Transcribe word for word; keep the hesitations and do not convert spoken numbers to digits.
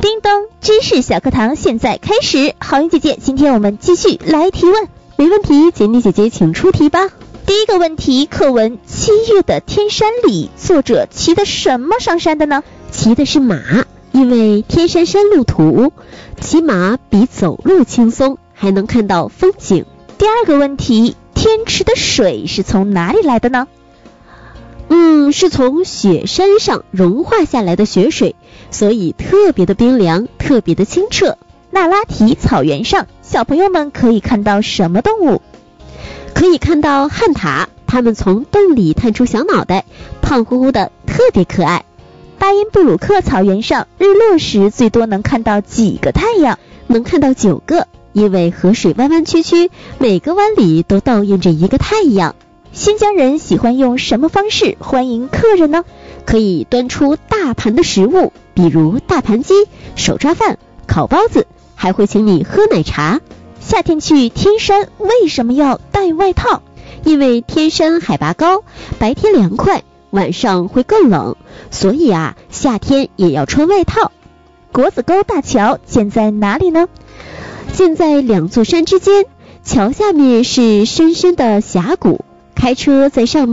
叮咚，知识小课堂现在开始。好运姐姐，今天我们继续来提问。 没问题，简妮姐姐请出题吧。 第一个问题，课文《七月的天山里》，作者骑的什么上山的呢？ 骑的是马，因为天山山路途，骑马比走路轻松，还能看到风景。 第二个问题，天池的水是从哪里来的呢？ 嗯，是从雪山上融化下来的雪水，所以特别的冰凉，特别的清澈。 那拉提草原上，小朋友们可以看到什么动物？ 可以看到旱獭，它们从洞里探出小脑袋，胖乎乎的，特别可爱。 巴音布鲁克草原上，日落时最多能看到几个太阳？ 能看到九个，因为河水弯弯曲曲，每个弯里都倒映着一个太阳。 新疆人喜欢用什么方式欢迎客人呢？ 可以端出大盘的食物，比如大盘鸡、手抓饭、烤包子，还会请你喝奶茶。 夏天去天山为什么要带外套？ 因为天山海拔高，白天凉快，晚上会更冷，所以啊，夏天也要穿外套。 国子沟大桥建在哪里呢？ 建在两座山之间，桥下面是深深的峡谷，开车在上面